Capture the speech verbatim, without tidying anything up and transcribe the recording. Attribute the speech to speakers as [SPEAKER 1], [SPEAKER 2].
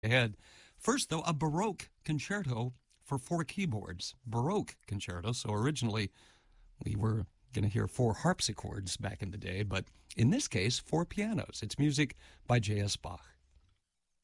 [SPEAKER 1] ahead. First, though, a Baroque concerto for four keyboards. Baroque concerto. So originally we were going to hear four harpsichords back in the day, but in this case, four pianos. It's music by J S. Bach.